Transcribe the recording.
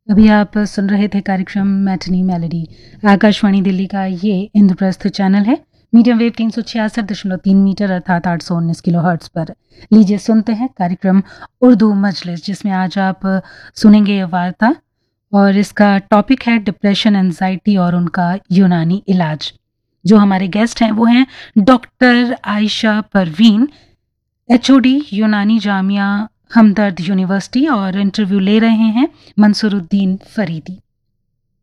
अभी आप सुन रहे थे कार्यक्रम मैटनी मेलोडी। आकाशवाणी दिल्ली का ये इंद्रप्रस्थ चैनल है। मीडियम वेव 366.3 मीटर अर्थात 819 किलो हर्ट्ज पर। लीजिए सुनते हैं कार्यक्रम उर्दू मजलिस, जिसमें आज आप सुनेंगे ये वार्ता और इसका टॉपिक है डिप्रेशन, एंजाइटी और उनका यूनानी इलाज। जो हमारे गेस्ट हैं वो हैं डॉक्टर आयशा परवीन, एचओडी यूनानी जामिया हमदर्द यूनिवर्सिटी, और इंटरव्यू ले रहे हैं मंसूरुद्दीन फरीदी।